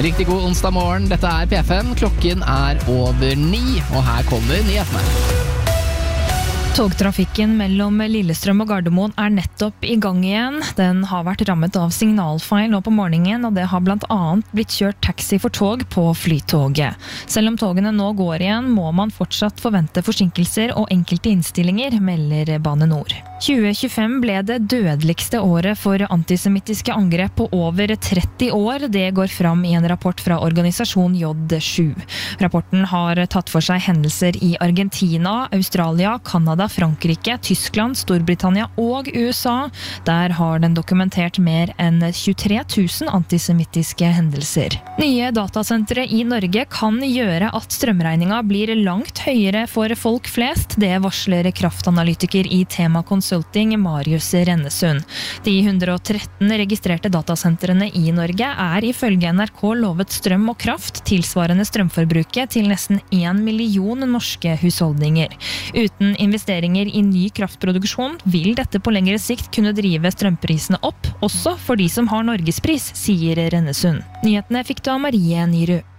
Riktig god onsdag morgen, dette P5, klokken over 9, og her kommer nyhetene. Togtrafikken mellom Lillestrøm og Gardermoen nettopp i gang igjen. Den har vært rammet av signalfeil nå på morgenen, og det har blant annet blitt kjørt taxi for tog på Flytoget. Selv om togene nå går igjen, må man fortsatt forvente forsinkelser og enkelte innstillinger, melder Bane Nor. 2025 ble det dødeligste året for antisemittiske angrep på over 30 år. Det går fram i en rapport fra organisasjon J7. Rapporten har tatt for seg hendelser i Argentina, Australia, Kanada, Frankrike, Tyskland, Storbritannia og USA. Der har den dokumentert mer enn 23 000 antisemittiske hendelser. Nye datasentre i Norge kan gjøre at strømregninga blir langt høyere for folk flest. Det varsler kraftanalytiker i Tema Consulting Marius Rennesund. De 113 registrerte datasentrene i Norge ifølge NRK lovet strøm og kraft tilsvarende strømforbruket til nesten 1 million norske husholdninger. Uten investeringer i ny kraftproduksjon vil dette på lengre sikt kunne drive strømprisene opp, også for de som har Norgespris, sier Rennesund. Nyhetene fikk du av Marie Nyrud.